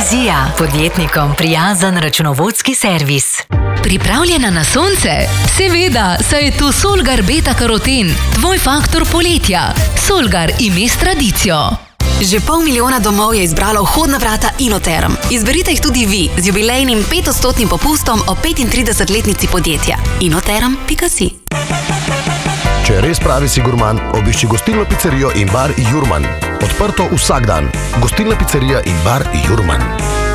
Vizija, podjetnikom prijazen računovodski servis. Pripravljena na sonce? Seveda, saj je tu Solgar Beta Karoten, tvoj faktor poletja. Solgar ime s tradicijo. Že 500 000 domov je izbralo vhodna vrata Inoterm. Izberite jih tudi vi z jubilejnim 5% popustom o 35-letnici podjetja. Inoterm.si. Če res pravi si gurman, obišči gostilno pizzerijo in bar Jurman. Odprto vsak dan. Gostilna pizzerija in bar Jurman.